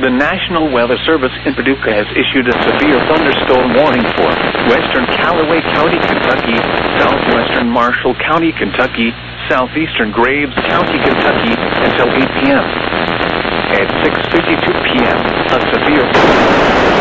The National Weather Service in Paducah has issued a severe thunderstorm warning for western Callaway County, Kentucky, southwestern Marshall County, Kentucky, southeastern Graves County, Kentucky, until 8 p.m. At 6:52 p.m., a severe